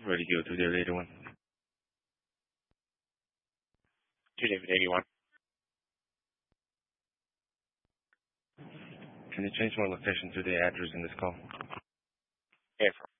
Ready to go to the later one. 2 David 81. Can you change my location to the address in this call? Yeah,